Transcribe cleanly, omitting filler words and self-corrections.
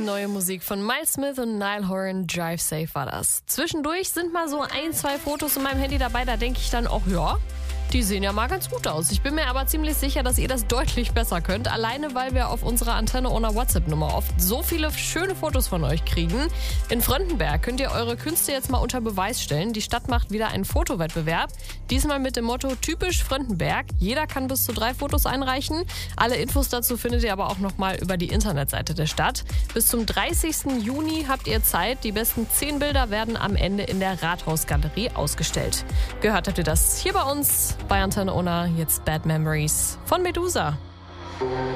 Neue Musik von Miles Smith und Niall Horan, Drive Safe war das. Zwischendurch sind mal so 1-2 Fotos in meinem Handy dabei, da denke ich dann auch, ja, die sehen ja mal ganz gut aus. Ich bin mir aber ziemlich sicher, dass ihr das deutlich besser könnt. Alleine, weil wir auf unserer Antenne ohne WhatsApp-Nummer oft so viele schöne Fotos von euch kriegen. In Fröndenberg könnt ihr eure Künste jetzt mal unter Beweis stellen. Die Stadt macht wieder einen Fotowettbewerb. Diesmal mit dem Motto typisch Fröndenberg. Jeder kann bis zu 3 Fotos einreichen. Alle Infos dazu findet ihr aber auch nochmal über die Internetseite der Stadt. Bis zum 30. Juni habt ihr Zeit. Die besten 10 Bilder werden am Ende in der Rathausgalerie ausgestellt. Gehört habt ihr das hier bei uns bei Antenne Ona, jetzt Bad Memories von Medusa.